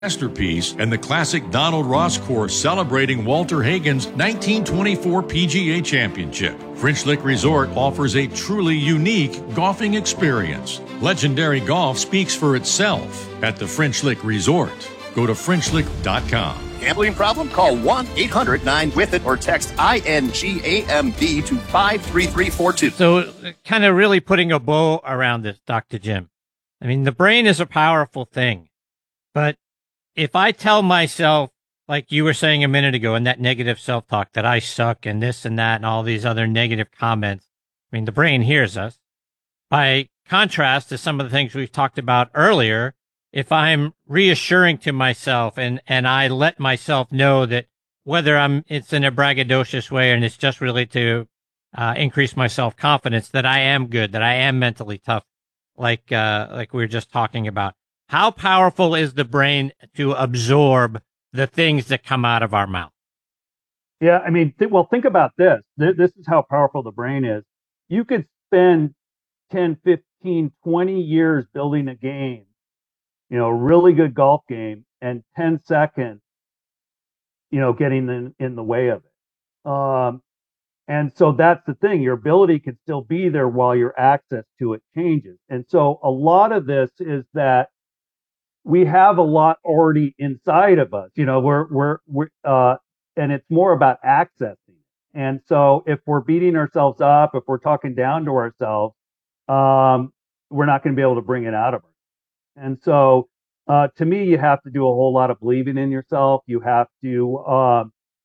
masterpiece and the classic Donald Ross course celebrating Walter Hagen's 1924 PGA Championship. French Lick Resort offers a truly unique golfing experience. Legendary golf speaks for itself at the French Lick Resort. Go to FrenchLick.com. Gambling problem? Call 1-800-9-WITH-IT or text INGAMD to 53342. So kind of really putting a bow around this, Dr. Jim. I mean, the brain is a powerful thing, but if I tell myself, like you were saying a minute ago, in that negative self-talk, that I suck and this and that and all these other negative comments, I mean, the brain hears us. By contrast to some of the things we've talked about earlier, if I'm reassuring to myself and I let myself know that whether it's in a braggadocious way and it's just really to increase my self-confidence, that I am good, that I am mentally tough, like we were just talking about. How powerful is the brain to absorb the things that come out of our mouth? Yeah, I mean, think about this. This is how powerful the brain is. You could spend 10, 15, 20 years building a game, a really good golf game, and 10 seconds, getting in the way of it. And so that's the thing. Your ability can still be there while your access to it changes. And so a lot of this is that we have a lot already inside of us. And it's more about accessing. And so if we're beating ourselves up, if we're talking down to ourselves, we're not going to be able to bring it out of us. And so, to me, you have to do a whole lot of believing in yourself. You have to,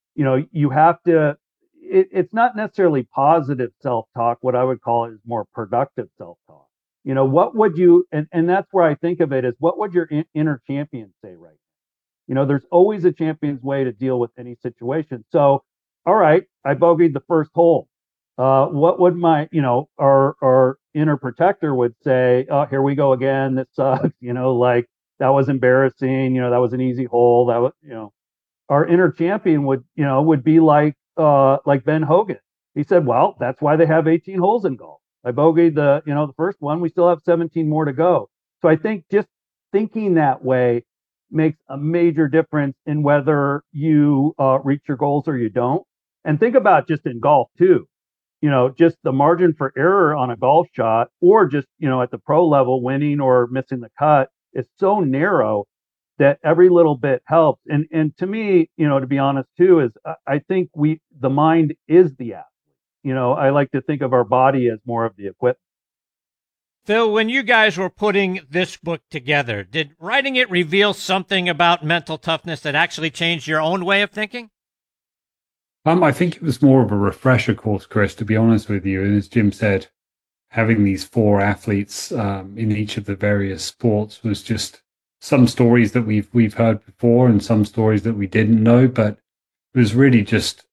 it's not necessarily positive self-talk. What I would call it is more productive self-talk. What would you, and that's where I think of it, is what would your inner champion say right now? There's always a champion's way to deal with any situation. So, all right, I bogeyed the first hole. What would my, our inner protector would say, oh, here we go again. This sucks, like that was embarrassing. That was an easy hole. That was, our inner champion would be like Ben Hogan. He said, well, that's why they have 18 holes in golf. I bogeyed the first one. We still have 17 more to go. So I think just thinking that way makes a major difference in whether you reach your goals or you don't. And think about just in golf too, just the margin for error on a golf shot, or just, at the pro level, winning or missing the cut is so narrow that every little bit helps. And to me, to be honest too, is I think the mind is the athlete. I like to think of our body as more of the equipment. Phil, when you guys were putting this book together, did writing it reveal something about mental toughness that actually changed your own way of thinking? I think it was more of a refresher course, Chris, to be honest with you. And as Jim said, having these 4 athletes in each of the various sports was just some stories that we've heard before and some stories that we didn't know, but it was really just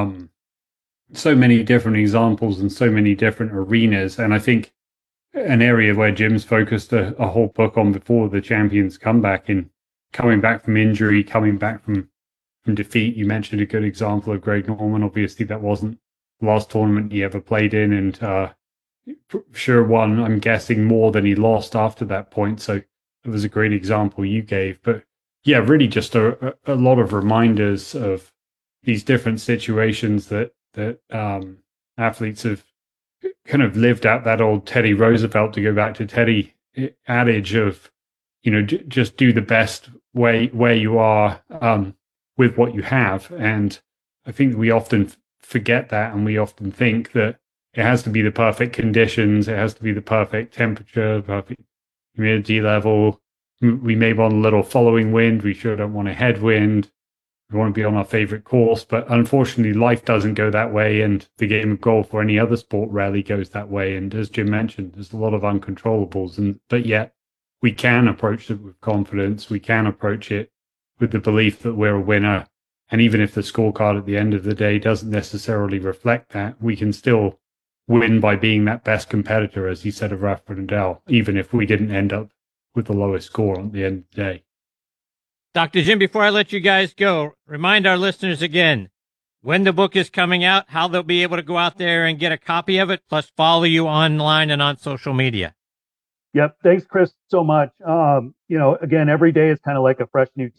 so many different examples and so many different arenas. And I think an area where Jim's focused a whole book on before the Champions comeback, in coming back from injury, coming back from defeat. You mentioned a good example of Greg Norman. Obviously, that wasn't the last tournament he ever played in, and sure won, I'm guessing, more than he lost after that point. So it was a great example you gave. But yeah, really just a lot of reminders of these different situations that athletes have kind of lived out, that old Teddy Roosevelt, to go back to Teddy, adage of, just do the best where you are with what you have. And I think we often forget that, and we often think that it has to be the perfect conditions, it has to be the perfect temperature, perfect humidity level. We may want a little following wind, we sure don't want a headwind. We want to be on our favorite course, but unfortunately life doesn't go that way, and the game of golf or any other sport rarely goes that way. And as Jim mentioned, there's a lot of uncontrollables, but yet we can approach it with confidence. We can approach it with the belief that we're a winner. And even if the scorecard at the end of the day doesn't necessarily reflect that, we can still win by being that best competitor, as he said of Rafa Nadal, even if we didn't end up with the lowest score at the end of the day. Dr. Jim, before I let you guys go, remind our listeners again when the book is coming out, how they'll be able to go out there and get a copy of it, plus follow you online and on social media. Yep. Thanks, Chris, so much. Again, every day is kind of like a fresh new